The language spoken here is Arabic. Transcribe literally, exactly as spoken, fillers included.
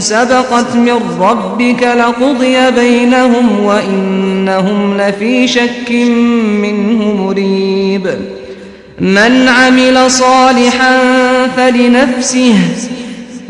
سبقت من ربك لقضي بينهم وإنهم لفي شك منه مريب. من عمل صالحا فلنفسه